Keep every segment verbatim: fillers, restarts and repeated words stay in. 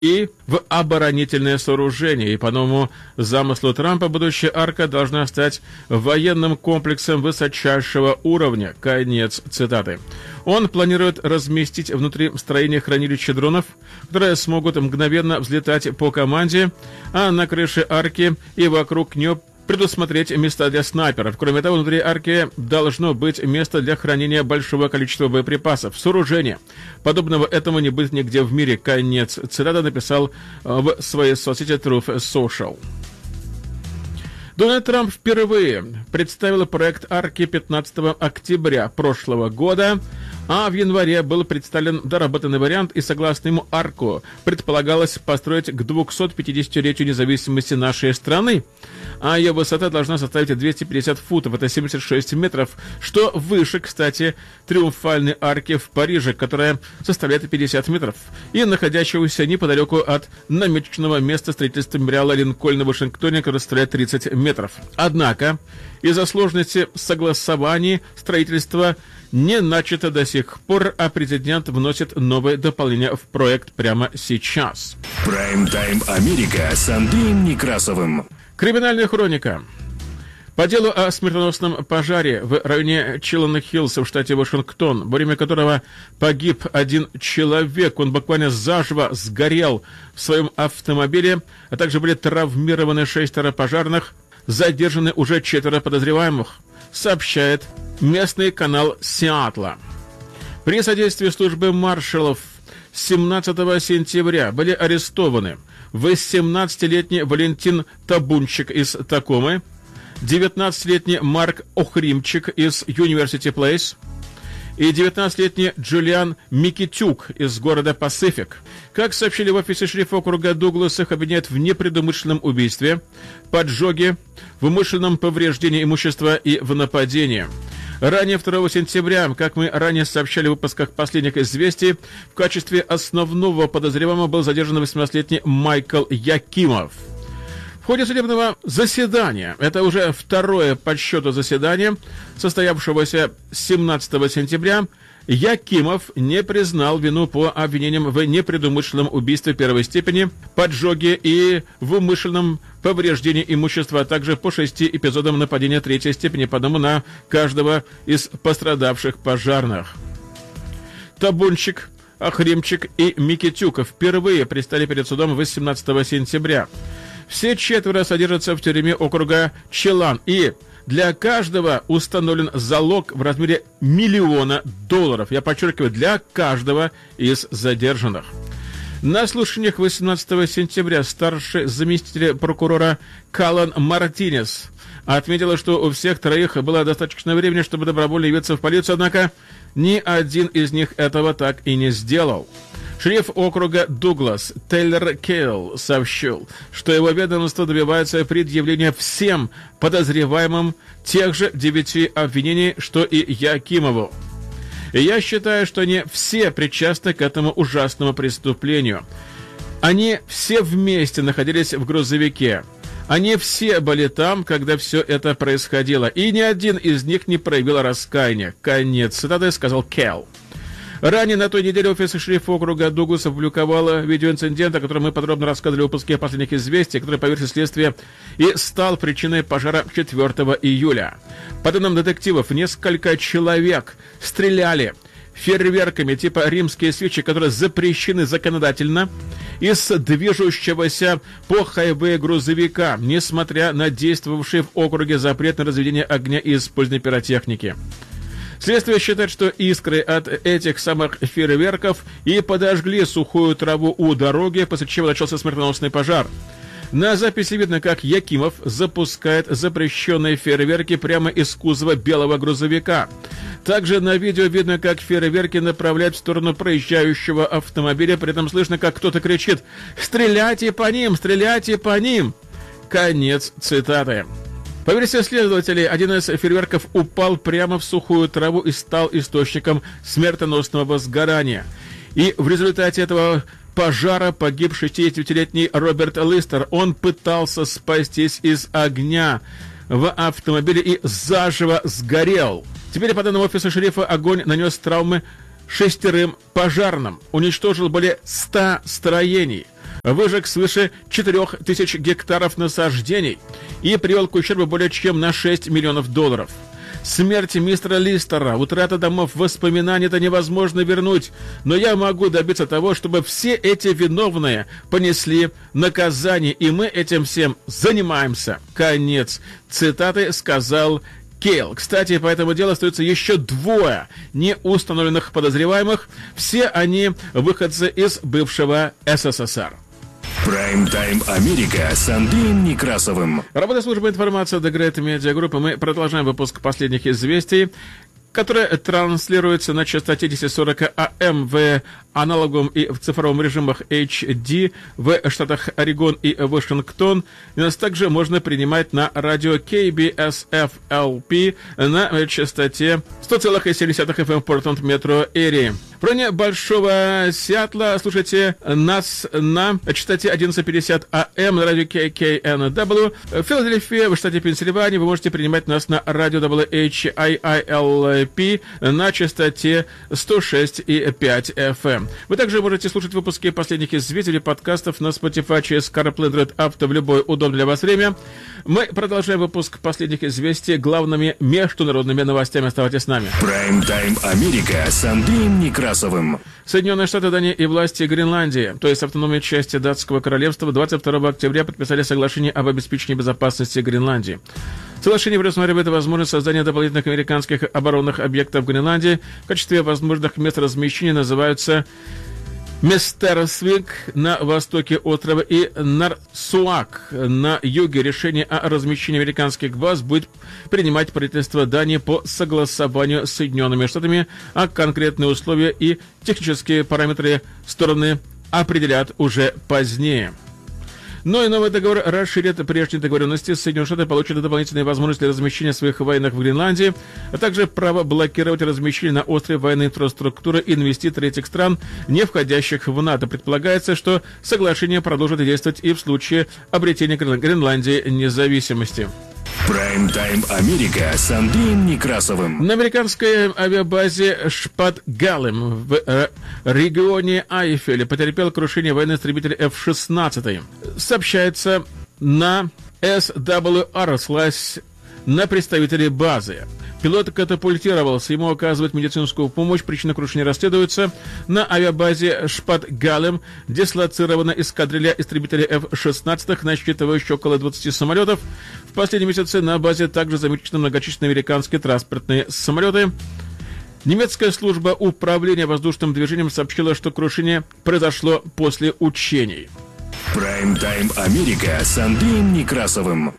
и в оборонительное сооружение. И по новому замыслу Трампа будущая арка должна стать военным комплексом высочайшего уровня. Конец цитаты. Он планирует разместить внутри строения хранилища дронов, которые смогут мгновенно взлетать по команде, а на крыше арки и вокруг нее предусмотреть места для снайперов. Кроме того, внутри арки должно быть место для хранения большого количества боеприпасов. Сооружение подобного этому не будет нигде в мире. Конец цитаты написал в своей соцсети Truth Social. Дональд Трамп впервые представил проект арки пятнадцатого октября прошлого года, а в январе был представлен доработанный вариант, и согласно ему арку предполагалось построить к двухсот пятидесятилетию независимости нашей страны, а ее высота должна составить двести пятьдесят футов, это семьдесят шесть метров, что выше, кстати, триумфальной арки в Париже, которая составляет пятьдесят метров, и находящегося неподалеку от намеченного места строительства мемориала Линкольна в Вашингтоне, который составляет тридцать метров. Однако, из-за сложности согласования строительства не начато до сих пор, а президент вносит новые дополнения в проект прямо сейчас. Прайм-тайм Америка с Андреем Некрасовым. Криминальная хроника. По делу о смертоносном пожаре в районе Чилленд-Хиллз в штате Вашингтон, во время которого погиб один человек, он буквально заживо сгорел в своем автомобиле, а также были травмированы шестеро пожарных, задержаны уже четверо подозреваемых, сообщает местный канал Сиэтла. При содействии службы маршалов семнадцатого сентября были арестованы восемнадцатилетний Валентин Табунчик из Такомы, девятнадцатилетний Марк Охримчик из University Place и девятнадцатилетний Джулиан Микитюк из города Пасифик. Как сообщили в офисе шерифа округа Дуглас, их обвиняют в непредумышленном убийстве, поджоге, в умышленном повреждении имущества и в нападении. Ранее, второго сентября, как мы ранее сообщали в выпусках последних известий, в качестве основного подозреваемого был задержан восемнадцатилетний Майкл Якимов. В ходе судебного заседания, это уже второе по счету заседание, состоявшегося семнадцатого сентября, Якимов не признал вину по обвинениям в непредумышленном убийстве первой степени, поджоге и в умышленном повреждении имущества, а также по шести эпизодам нападения третьей степени, по одному на каждого из пострадавших пожарных. Табунчик, Охримчик и Микитюк впервые предстали перед судом восемнадцатого сентября. Все четверо содержатся в тюрьме округа Челан, и для каждого установлен залог в размере миллиона долларов. Я подчеркиваю, для каждого из задержанных. На слушаниях восемнадцатого сентября старший заместитель прокурора Каллан Мартинес отметила, что у всех троих было достаточно времени, чтобы добровольно явиться в полицию, однако ни один из них этого так и не сделал. Шериф округа Дуглас Тейлор Кейл сообщил, что его ведомство добивается предъявления всем подозреваемым тех же девяти обвинений, что и Якимову. И я считаю, что они все причастны к этому ужасному преступлению. Они все вместе находились в грузовике. Они все были там, когда все это происходило, и ни один из них не проявил раскаяния. Конец цитаты, сказал Кейл. Ранее на той неделе офис шерифа округа Дуглас опубликовала видеоинцидент, о котором мы подробно рассказывали в выпуске последних известий, который, по версии следствия, и стал причиной пожара четвёртого июля. По данным детективов, несколько человек стреляли фейерверками типа римские свечи, которые запрещены законодательно, из движущегося по хайвею грузовика, несмотря на действовавший в округе запрет на разведение огня и использование пиротехники. Следствие считает, что искры от этих самых фейерверков и подожгли сухую траву у дороги, после чего начался смертоносный пожар. На записи видно, как Якимов запускает запрещенные фейерверки прямо из кузова белого грузовика. Также на видео видно, как фейерверки направляют в сторону проезжающего автомобиля, при этом слышно, как кто-то кричит «Стреляйте по ним! Стреляйте по ним!» Конец цитаты. По версии следователей, один из фейерверков упал прямо в сухую траву и стал источником смертоносного возгорания. И в результате этого пожара погиб шестидесятипятилетний Роберт Листер. Он пытался спастись из огня в автомобиле и заживо сгорел. Теперь, по данным офиса шерифа, огонь нанес травмы шестерым пожарным, уничтожил более ста строений. выжег свыше четырех тысяч гектаров насаждений и привел к ущербу более чем на шесть миллионов долларов. Смерть мистера Листера, утрата домов, воспоминаний — это невозможно вернуть, но я могу добиться того, чтобы все эти виновные понесли наказание, и мы этим всем занимаемся. Конец цитаты сказал Кейл. Кстати, по этому делу остается еще двое неустановленных подозреваемых. Все они выходцы из бывшего СССР. Прайм-тайм Америка с Андреем Некрасовым. Работа службы информации The Great Media Group. Мы продолжаем выпуск последних известий, которая транслируется на частоте тысяча сорок АМ в аналоговом и в цифровом режимах эйч ди в штатах Орегон и Вашингтон. И нас также можно принимать на радио кей би эс эф эл пи на частоте сто целых семь десятых эф эм в Портленд метро Эри. В районе Большого Сиэтла слушайте нас на частоте одиннадцать пятьдесят АМ на радио кей кей эн дабл ю. В Филадельфии, в штате Пенсильвания, вы можете принимать нас на радио дабл ю эйч ай ай эл пи на частоте сто шесть и пять эф эм. Вы также можете слушать выпуски последних известий или подкастов на Spotify через CarPlay, Android Auto в любое удобное для вас время. Мы продолжаем выпуск последних известий главными международными новостями. Оставайтесь с нами. Прайм-тайм Америка с Андреем Некрасовым. Соединенные Штаты, Дания и власти Гренландии, то есть автономной части Датского королевства, двадцать второго октября подписали соглашение об обеспечении безопасности Гренландии. Соглашение предусматривает возможность создания дополнительных американских оборонных объектов в Гренландии. В качестве возможных мест размещения называются Местерсвик на востоке острова и Нарсуак на юге. Решение о размещении американских баз будет принимать правительство Дании по согласованию с Соединенными Штатами, а конкретные условия и технические параметры стороны определят уже позднее. Но и новый договор расширит прежние договоренности. Соединенные Штаты получат дополнительные возможности для размещения своих военных в Гренландии, а также право блокировать размещение на острове военной инфраструктуры и инвестиций третьих стран, не входящих в НАТО. Предполагается, что соглашение продолжит действовать и в случае обретения Гренландии независимости. Прайм-тайм Америка с Андреем Некрасовым. На американской авиабазе Шпат-Галлем в э, регионе Айфель потерпел крушение военный истребитель эф шестнадцать. Сообщается на эс дабл ю ар, ссылаясь на представителей базы. Пилот катапультировался, ему оказывают медицинскую помощь, причина крушения расследуется. На авиабазе Шпат-Галлем дислоцирована эскадрилья истребителей эф шестнадцать, насчитывающая около двадцати самолетов. В последние месяцы на базе также замечены многочисленные американские транспортные самолеты. Немецкая служба управления воздушным движением сообщила, что крушение произошло после учений. Прайм-тайм Америка с Андреем Некрасовым.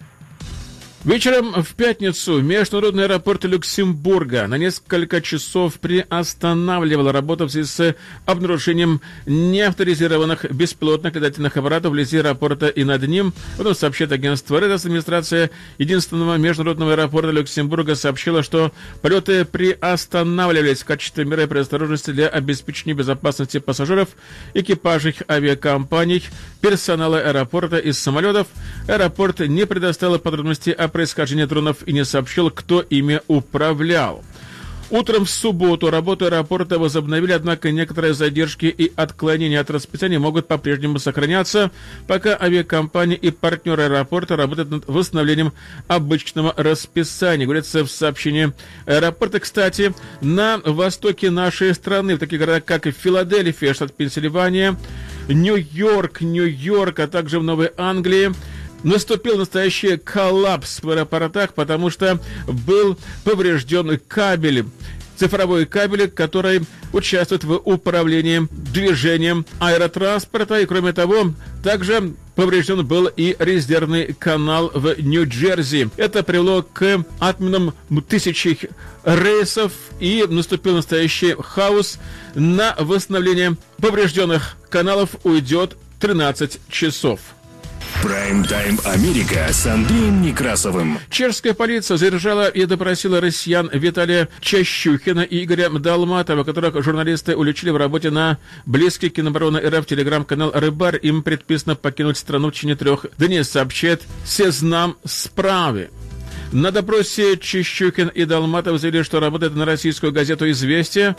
Вечером в пятницу международный аэропорт Люксембурга на несколько часов приостанавливал работу в связи с обнаружением неавторизированных беспилотных летательных аппаратов вблизи аэропорта и над ним. Потом сообщает агентство Reuters. Администрация единственного международного аэропорта Люксембурга сообщила, что полеты приостанавливались в качестве меры предосторожности для обеспечения безопасности пассажиров, экипажей авиакомпаний, персонала аэропорта из самолетов. Аэропорт не предоставил подробностей о происхождении дронов и не сообщил, кто ими управлял. Утром в субботу работу аэропорта возобновили, однако некоторые задержки и отклонения от расписания могут по-прежнему сохраняться, пока авиакомпании и партнеры аэропорта работают над восстановлением обычного расписания. Говорится в сообщении аэропорта. Кстати, на востоке нашей страны, в таких городах, как и Филадельфия, штат Пенсильвания, Нью-Йорк, Нью-Йорк, а также в Новой Англии, наступил настоящий коллапс в аэропортах, потому что был поврежден кабель, цифровой кабель, который участвует в управлении движением аэротранспорта. И, кроме того, также поврежден был и резервный канал в Нью-Джерси. Это привело к отменам тысячи рейсов, и наступил настоящий хаос. На восстановление поврежденных каналов уйдет тринадцать часов. Прайм-тайм Америка с Андреем Некрасовым. Чешская полиция задержала и допросила россиян Виталия Чащухина и Игоря Долматова, которых журналисты уличили в работе на близкий к Минобороны РФ телеграм-канал «Рыбарь». Им предписано покинуть страну в течение трех дней, сообщает Сезнам Справи. На допросе Чащухин и Долматов заявили, что работают на российскую газету «Известия».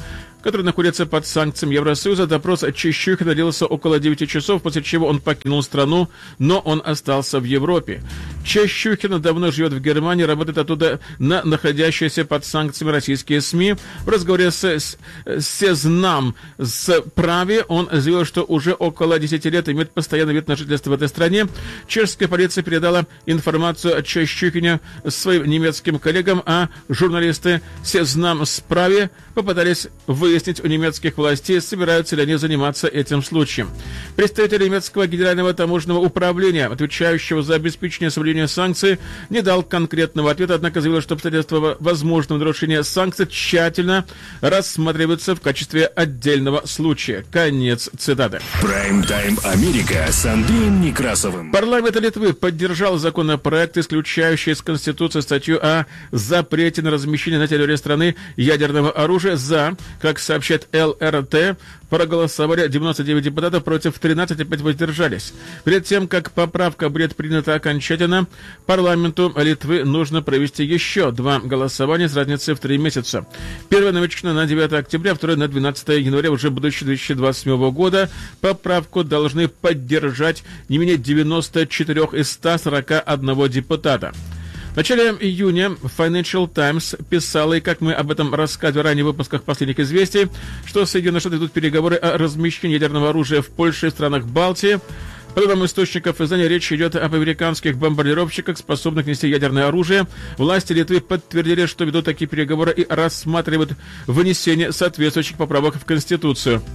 который находится под санкциями Евросоюза. Допрос Чащухина длился около девяти часов, после чего он покинул страну, но он остался в Европе. Чащухин давно живет в Германии, работает оттуда на находящиеся под санкциями российские СМИ. В разговоре с, с, с Сезнам с Праве он заявил, что уже около десяти лет имеет постоянный вид на жительство в этой стране. Чешская полиция передала информацию о Чащухине своим немецким коллегам, а журналисты Сезнам с Праве попытались выяснить у немецких властей, собираются ли они заниматься этим случаем. Представитель немецкого генерального таможенного управления, отвечающего за обеспечение соблюдения санкций, не дал конкретного ответа, однако заявил, что обстоятельства возможного нарушения санкций тщательно рассматриваются в качестве отдельного случая. Конец цитаты. Прайм-тайм Америка с Андреем Некрасовым. Парламент Литвы поддержал законопроект, исключающий из Конституции статью о запрете на размещение на территории страны ядерного оружия. За, как сообщает эл эр тэ, проголосовали девяносто девять депутатов, против тринадцати, опять воздержались. Перед тем, как поправка будет принята окончательно, парламенту Литвы нужно провести еще два голосования с разницей в три месяца. Первое намечено на девятое октября, второе на двенадцатое января уже будущего две тысячи двадцать седьмого года. Поправку должны поддержать не менее девяноста четырёх из ста сорока одного депутата. В начале июня Financial Times писала, и как мы об этом рассказывали ранее в выпусках последних известий, что Соединенные Штаты ведут переговоры о размещении ядерного оружия в Польше и странах Балтии. По данным источников издания, речь идет об американских бомбардировщиках, способных нести ядерное оружие. Власти Литвы подтвердили, что ведут такие переговоры и рассматривают вынесение соответствующих поправок в Конституцию.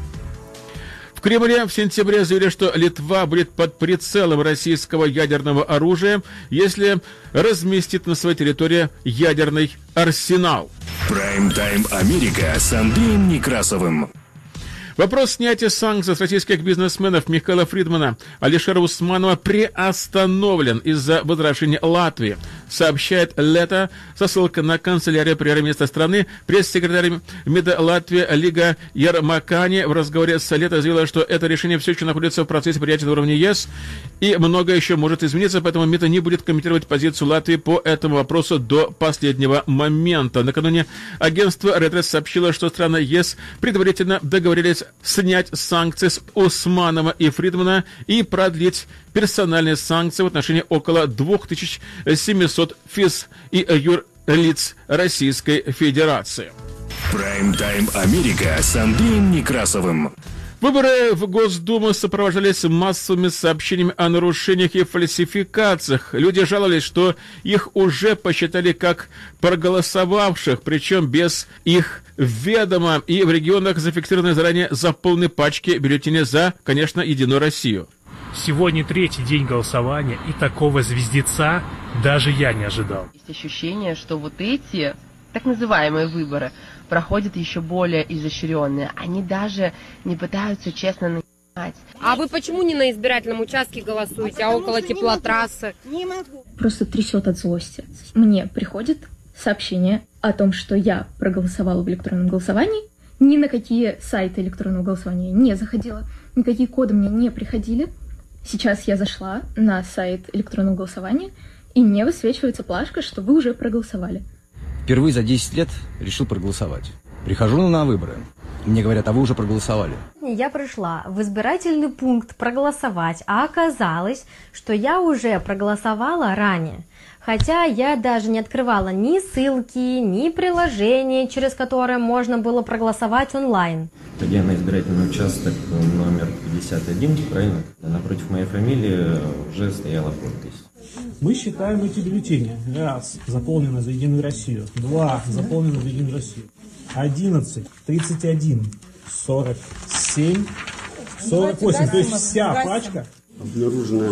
В Кремле в сентябре заявили, что Литва будет под прицелом российского ядерного оружия, если разместит на своей территории ядерный арсенал. Прайм-тайм Америка с Андреем Некрасовым. Вопрос снятия санкций с российских бизнесменов Михаила Фридмана, Алишера Усманова приостановлен из-за возражений Латвии, сообщает Лето со ссылкой на канцелярию премьер-министра страны. Пресс-секретарь МИДа Латвии Лига Ермакани в разговоре с Лето заявила, что это решение все еще находится в процессе принятия на уровне ЕС, и многое еще может измениться, поэтому МИД не будет комментировать позицию Латвии по этому вопросу до последнего момента. Накануне агентство Ретрес сообщило, что страны ЕС предварительно договорились снять санкции с Усманова и Фридмана и продлить персональные санкции в отношении около двух тысяч семисот физ и юрлиц Российской Федерации. Прайм-тайм Америка с Андреем Некрасовым. Выборы в Госдуму сопровождались массовыми сообщениями о нарушениях и фальсификациях. Люди жаловались, что их уже посчитали как проголосовавших, причем без их ведома, и в регионах зафиксированы заранее заполненные пачки бюллетеней за, конечно, Единую Россию. Сегодня третий день голосования, и такого звездеца даже я не ожидал. Есть ощущение, что вот эти так называемые выборы проходят еще более изощренные. Они даже не пытаются честно наебать. А вы почему не на избирательном участке голосуете, а, а около теплотрассы? Не могу. Просто трясет от злости. Мне приходит сообщение о том, что я проголосовала в электронном голосовании, ни на какие сайты электронного голосования не заходила, никакие коды мне не приходили. Сейчас я зашла на сайт электронного голосования, и мне высвечивается плашка, что вы уже проголосовали. Впервые за десять лет решил проголосовать. Прихожу на выборы. Мне говорят, а вы уже проголосовали. Я пришла в избирательный пункт проголосовать, а оказалось, что я уже проголосовала ранее. Хотя я даже не открывала ни ссылки, ни приложения, через которое можно было проголосовать онлайн. Я на избирательный участок номер пятьдесят один, правильно? Напротив моей фамилии уже стояла подпись. Мы считаем эти бюллетени. Раз, заполнено за Единую Россию. Два, заполнено за Единую Россию. Одиннадцать, тридцать один, сорок семь, сорок восемь. То есть вся пачка. Обнаружено,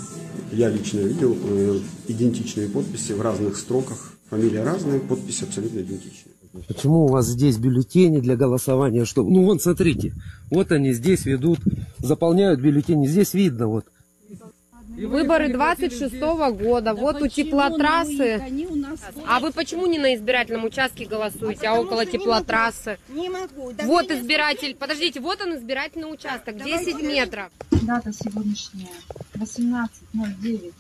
я лично видел, э, идентичные подписи в разных строках. Фамилия разная, подписи абсолютно идентичные. Почему у вас здесь бюллетени для голосования? Что? Ну вон, смотрите. Вот они здесь ведут, заполняют бюллетени. Здесь видно вот. Выборы двадцать шестого года, вот у теплотрассы. А вы почему не на избирательном участке голосуете, а около теплотрассы? Не могу. Вот избиратель, подождите, вот он избирательный участок, десять метров. Дата сегодняшняя, восемнадцать ноль девять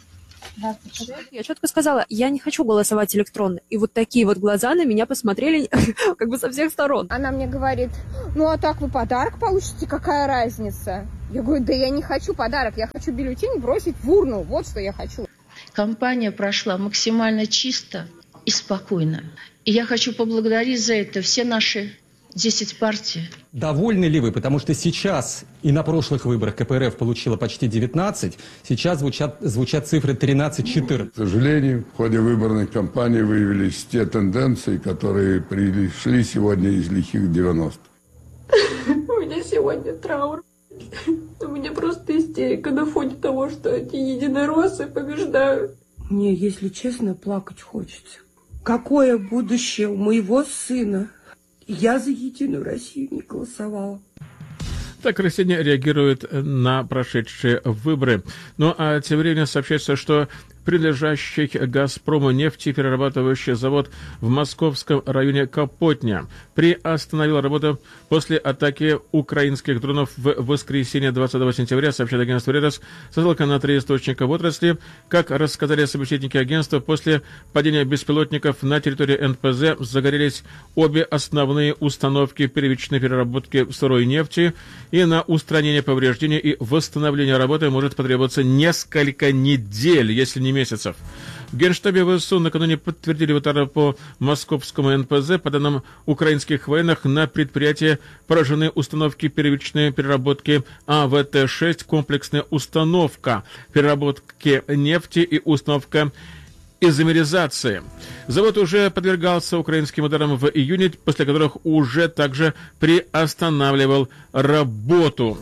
Я четко сказала, я не хочу голосовать электронно. И вот такие вот глаза на меня посмотрели как бы со всех сторон. Она мне говорит, ну а так вы подарок получите, какая разница? Я говорю, да я не хочу подарок, я хочу бюллетень бросить в урну, вот что я хочу. Кампания прошла максимально чисто и спокойно. И я хочу поблагодарить за это все наши десять партий. Довольны ли вы? Потому что сейчас и на прошлых выборах ка пэ эр эф получила почти девятнадцать, сейчас звучат, звучат цифры тринадцать-четырнадцать. К сожалению, в ходе выборной кампании выявились те тенденции, которые пришли сегодня из лихих девяностых. У меня сегодня траур. У меня просто истерика на фоне того, что эти единороссы побеждают. Мне, если честно, плакать хочется. Какое будущее у моего сына? Я за Единую Россию не голосовала. Так россияне реагируют на прошедшие выборы. Ну а тем временем сообщается, что принадлежащий «Газпрому» нефтеперерабатывающий завод в московском районе Капотня приостановил работу после атаки украинских дронов в воскресенье двадцатого сентября, сообщает агентство «Редос», со ссылкой на три источника в отрасли. Как рассказали собеседники агентства, после падения беспилотников на территории эн пэ зэ загорелись обе основные установки первичной переработки сырой нефти, и на устранение повреждений и восстановление работы может потребоваться несколько недель, если не месяцев. В Генштабе вэ эс у накануне подтвердили удар по московскому эн пэ зэ. По данным украинских военных, на предприятии поражены установки первичной переработки а вэ тэ шесть, комплексная установка переработки нефти и установка изомеризации. Завод уже подвергался украинским ударам в июне, после которых уже также приостанавливал работу.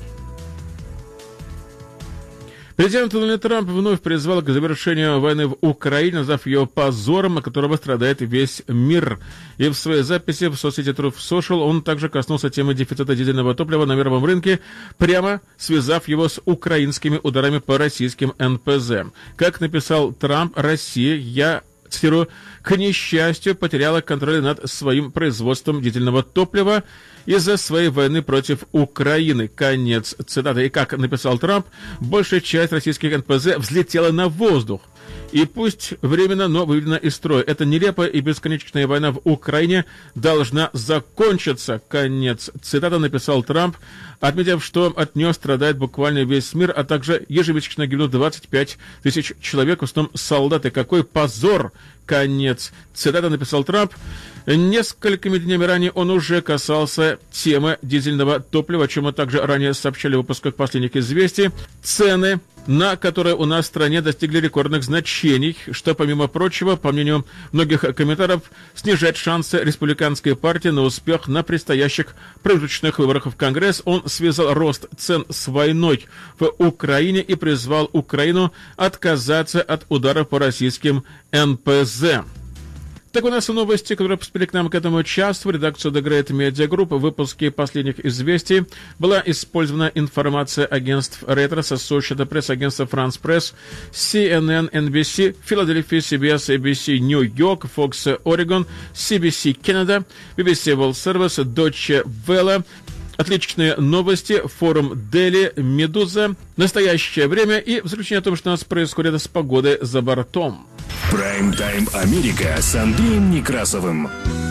Президент Дональд Трамп вновь призвал к завершению войны в Украине, назвав ее позором, от которого страдает весь мир. И в своей записи в соцсети Truth Social он также коснулся темы дефицита дизельного топлива на мировом рынке, прямо связав его с украинскими ударами по российским эн пэ зэ. Как написал Трамп, Россия, я цитирую, к несчастью, потеряла контроль над своим производством дизельного топлива из-за своей войны против Украины. Конец цитаты. И как написал Трамп, большая часть российских эн пэ зэ взлетела на воздух. И пусть временно, но выведена из строя. Эта нелепая и бесконечная война в Украине должна закончиться. Конец цитаты, написал Трамп, отметив, что от нее страдает буквально весь мир, а также ежемесячно гибнут двадцать пять тысяч человек, в основном солдаты. Какой позор! Конец цитаты, написал Трамп. Несколькими днями ранее он уже касался темы дизельного топлива, о чем мы также ранее сообщали в выпусках последних известий. Цены, на которые у нас в стране достигли рекордных значений, что, помимо прочего, по мнению многих комментаторов, снижает шансы республиканской партии на успех на предстоящих промежуточных выборах в Конгресс. Он связал рост цен с войной в Украине и призвал Украину отказаться от ударов по российским эн пэ зэ. Так, у нас и новости, которые поступили к нам к этому часу. В редакцию The Great Media Group в выпуске последних известий была использована информация агентств Reuters, Associated Press, агентства France Press, си эн эн, эн би си, Philadelphia, си би эс, эй би си, New York, Fox, Oregon, си би си, Canada, би би си World Service, Deutsche Welle. Отличные новости, форум Дели, Медуза, настоящее время и в заключение о том, что у нас происходит с погодой за бортом. Прайм-тайм Америка с Андреем Некрасовым.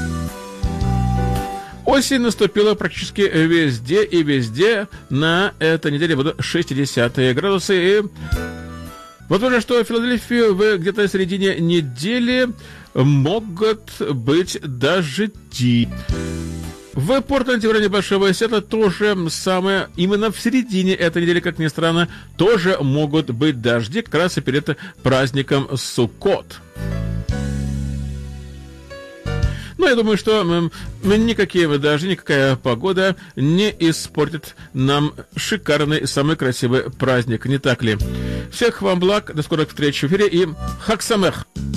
Осень наступила практически везде, и везде на этой неделе будут шестидесятые градусы. И возможно, что в Филадельфии в где-то в середине недели могут быть дожди. В Портленде в районе Большого Сиэтла тоже самое, именно в середине этой недели, как ни странно, тоже могут быть дожди, как раз и перед праздником Суккот. Но я думаю, что никакие дожди, никакая погода не испортит нам шикарный, самый красивый праздник, не так ли? Всех вам благ, до скорых встреч в эфире и Хаг Самех!